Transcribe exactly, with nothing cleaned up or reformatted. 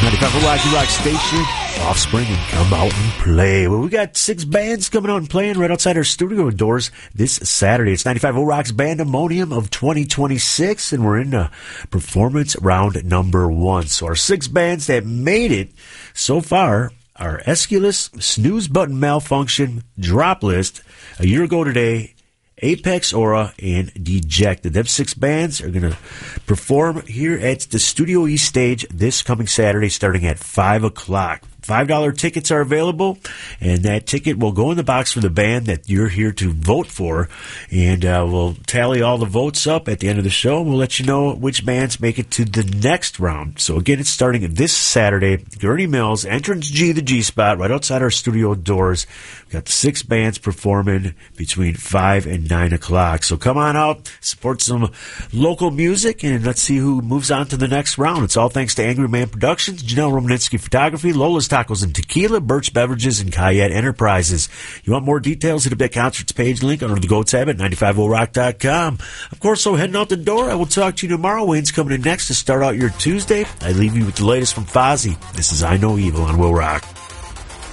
ninety-five point Rocky Rock Station. Offspring and Come Out and Play. Well, we got six bands coming out and playing right outside our studio doors this Saturday. It's ninety-five point Rock's Bandemonium of twenty twenty-six, and we're in uh, performance round number one. So our six bands that made it so far are Aeschylus, Snooze Button Malfunction, Drop List, A Year Ago Today, Apex Aura, and Dejected. Them six bands are going to perform here at the Studio East stage this coming Saturday starting at five o'clock. five dollar tickets are available, and that ticket will go in the box for the band that you're here to vote for, and uh, we'll tally all the votes up at the end of the show, and we'll let you know which bands make it to the next round. So again, it's starting this Saturday, Gurney Mills, Entrance G, the G-Spot, right outside our studio doors. We've got the six bands performing between five and nine o'clock. So come on out, support some local music, and let's see who moves on to the next round. It's all thanks to Angry Man Productions, Janelle Romanitsky Photography, Lola's Tacos and Tequila, Birch Beverages, and Kayette Enterprises. You want more details? Hit up that concerts page link under the Go tab at ninety-five oh rock dot com. Of course, so heading out the door, I will talk to you tomorrow. Wayne's coming in next to start out your Tuesday. I leave you with the latest from Fozzy. This is I Know Evil on Will Rock.